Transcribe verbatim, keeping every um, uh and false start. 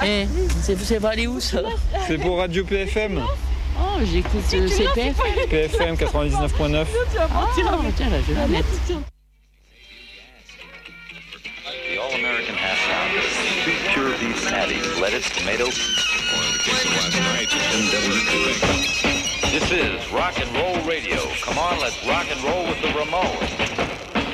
Eh, c'est c'est pas aller où ça? C'est pour Radio P F M. Oh, j'écoute euh, C P F. P F M quatre-vingt-dix-neuf point neuf. Ah, tiens, là, je vais la mettre. The all-American half pound. Two pure beef patties, lettuce, tomato. This is rock and roll radio. Come on, let's rock and roll with the Ramones.